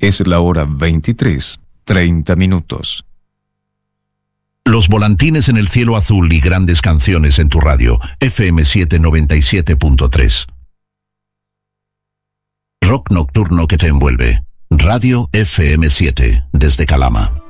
Es la hora 23:30. Los volantines en el cielo azul y grandes canciones en tu radio. FM 797.3. Rock nocturno que te envuelve. Radio FM 7, desde Calama.